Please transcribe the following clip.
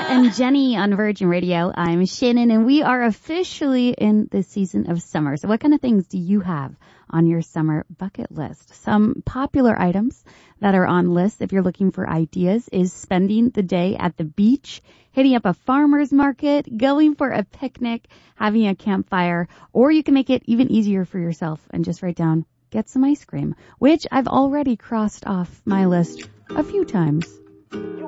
and Jenny on Virgin Radio. I'm Shannon, and we are officially in the season of summer. So what kind of things do you have on your summer bucket list? Some popular items that are on lists if you're looking for ideas is spending the day at the beach, hitting up a farmer's market, going for a picnic, having a campfire, or you can make it even easier for yourself and just write down, get some ice cream, which I've already crossed off my list a few times.